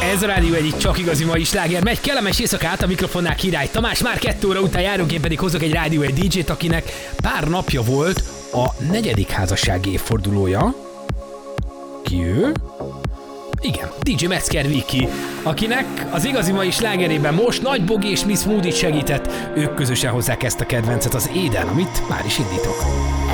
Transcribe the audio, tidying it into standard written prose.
Ez a Rádió egyik csak igazi mai sláger. Megy kellemes éjszakát, a mikrofonnál Király Tamás. Már 2 óra után járunk, én pedig hozok egy Rádió egy DJ-t, akinek pár napja volt a 4. házassági évfordulója. Ki ő? Igen, DJ Metzger Viki, akinek az igazi mai slágerében most Nagy Bogi és Miss Moody segített. Ők közösen hozzák ezt a kedvencet, az Éden, amit már is indítok.